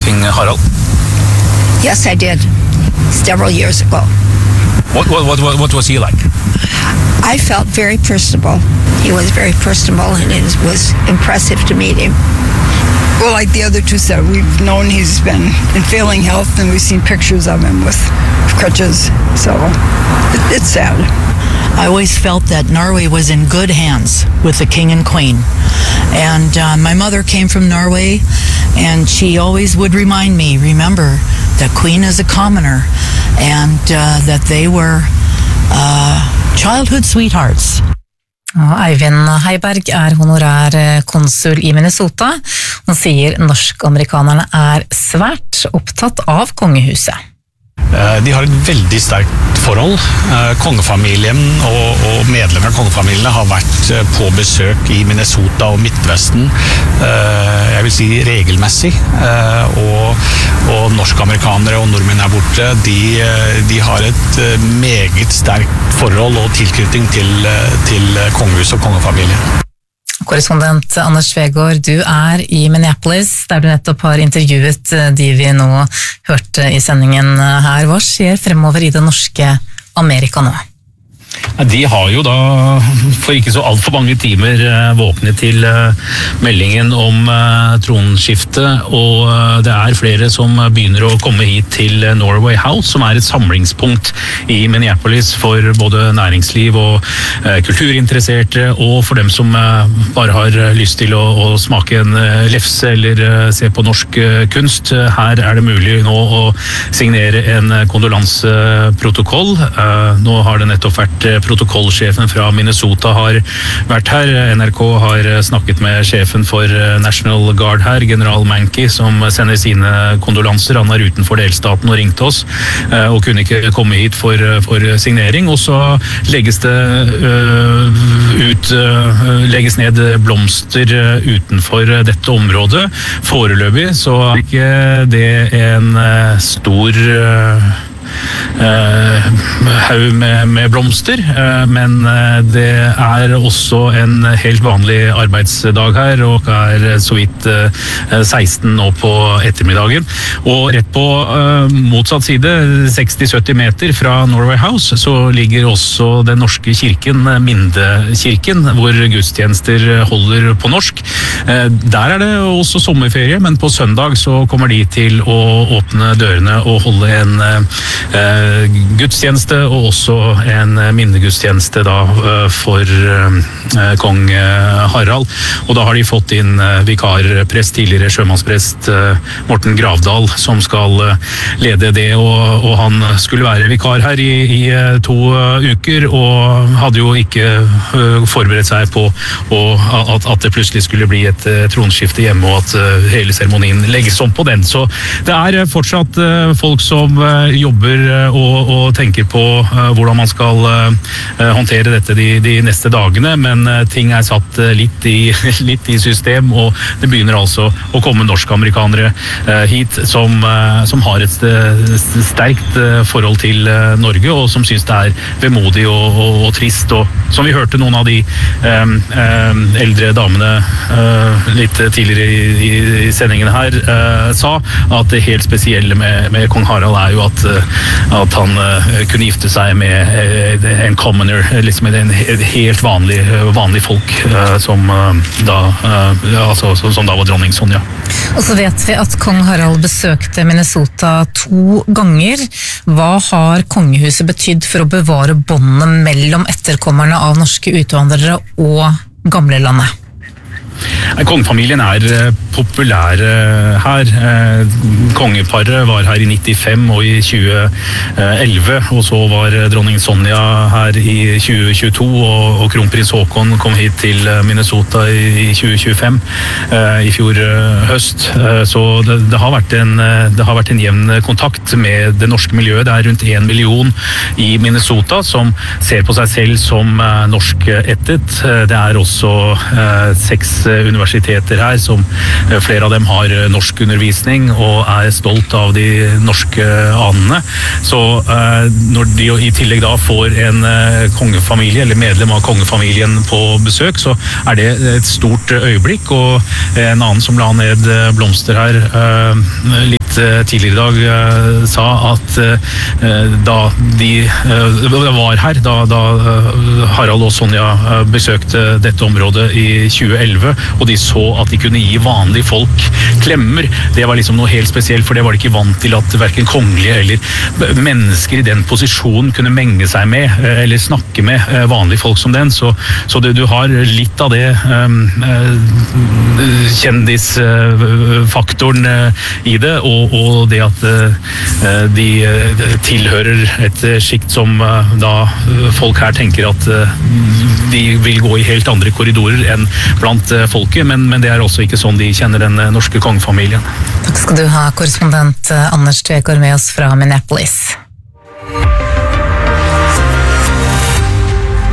King Harald? Yes, I did, several years ago. What was he like? I felt very personable. He was very personable, and it was impressive to meet him. Well, like the other two said, we've known he's been in failing health, and we've seen pictures of him with crutches, so it's sad. I always felt that Norway was in good hands with the king and queen. And my mother came from Norway, and she always would remind me, remember, the queen is a commoner, and that they were childhood sweethearts. Eivind Heiberg honorær konsul I Minnesota. Han sier norsk-amerikanerne svært opptatt av kongehuset. De har et veldig sterkt forhold. Kongefamilien og medlemmer av kongefamiliene har vært på besøk I Minnesota og Midtvesten, jeg vil si regelmessig, og norsk-amerikanere og nordmenn borte, de har et meget sterkt forhold og tilknytning til kongehus og kongefamilien. Korrespondent Anders Svegård, du I Minneapolis, der du nettopp har intervjuet de vi nå hørte I sendingen her. Hva skjer fremover I det norske Amerika nå? De har jo da for ikke så alt for mange timer våknet til meldingen om tronskifte, og det flere som begynner å komme hit til Norway House, som et samlingspunkt I Minneapolis for både næringsliv og kulturinteresserte, og for dem som bare har lyst til å smake en lefse eller se på norsk kunst. Her det mulig nå å signere en kondolanseprotokoll. Nå har det nettopp vært protokollsjefen fra Minnesota har vært her. NRK har snakket med sjefen for National Guard her, general Mankey, som sender sine kondolanser. Han utenfor delstaten og ringte oss, og kunne ikke komme hit for signering. Og så legges det legges ned blomster utenfor dette området. Foreløpig så ikke det en stor haug med blomster, men det også en helt vanlig arbeidsdag her, og så vidt 16 nå på ettermiddagen. Og rett på motsatt side, 60-70 meter fra Norway House, så ligger også den norske kirken, Mindekirken, hvor gudstjenester holder på norsk. Der det også sommerferie, men på søndag så kommer de til å åpne dørene og holde en gudstjeneste og også en minnegudstjeneste da for kong Harald, og da har de fått inn vikarprest, tidligere sjømannsprest Morten Gravdal, som skal lede det, og han skulle være vikar her I 2 uker, og hadde jo ikke forberedt seg på at det plutselig skulle bli et tronskifte hjemme, og at hele seremonien legges om på den. Så det fortsatt folk som jobber og tenker på hvordan man skal håndtere dette de neste dagene, men ting satt litt I system, og det begynner altså å komme norsk-amerikanere hit som har et sterkt forhold til Norge, og som synes det vemodig og trist, og som vi hørte noen av de eldre damene litt tidligere I sendingen her sa, at det helt spesielle med kong Harald jo at han kunne gifte seg med en commoner, liksom en helt vanlig folk som da var dronning Sonja. Og så vet vi at kong Harald besøkte Minnesota 2 ganger. Hva har kongehuset betydd for å bevare båndene mellom etterkommerne av norske utvandrere og gamlelandet? Kongefamilien populære her. Kongeparet var her I 95 og I 2011, og så var dronning Sonja her I 2022, og kronprins Håkon kom hit til Minnesota I 2025 I fjor høst. Så det har vært en jevn kontakt med det norske miljøet. Det rundt 1 million I Minnesota som ser på seg selv som norskættet. Det også 6 universiteter her, som flere av dem har norsk undervisning og stolt av de norske anene. Så når de I tillegg da får en kongefamilie, eller medlem av kongefamilien på besøk, så det et stort øyeblikk, og en annen som la ned blomster her litt tidligere I dag sa at da de var her, da Harald og Sonja besøkte dette området I 2011, og de så at de kunne gi vanlige folk klemmer, det var liksom noe helt spesielt, for det var de ikke vant til at hverken kongelige eller mennesker I den posisjonen kunne menge seg med, eller snakke med vanlige folk som den, så du har litt av det kjendisfaktoren I det, og det at de tilhører et skikt som da folk her tenker at de vil gå I helt andre korridorer enn blant folket, men det også ikke sånn de kjenner den norske kongefamilien. Takk skal du ha, korrespondent Anders Tvegård med oss fra Minneapolis.